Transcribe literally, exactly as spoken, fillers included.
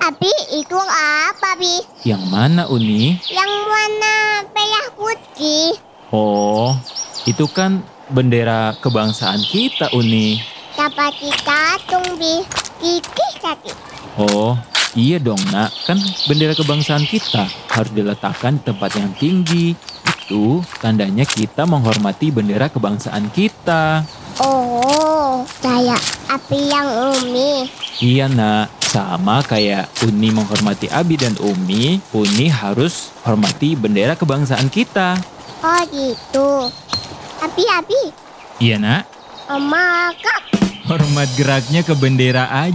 Abi, itu apa, Bi? Yang mana, Uni? Yang warna merah putih. Oh, itu kan bendera kebangsaan kita, Uni. Dapat kita tung, Bi. Kikih tadi. Oh, iya dong, Nak. Kan bendera kebangsaan kita harus diletakkan di tempat yang tinggi. Itu tandanya kita menghormati bendera kebangsaan kita. Oh, kayak api yang umi. Iya, Nak. Sama kayak Uni menghormati Abi dan Umi, Uni harus hormati bendera kebangsaan kita. Oh gitu. Abi, Abi. Iya, Nak. Oma, Kak. Hormat geraknya ke bendera aja.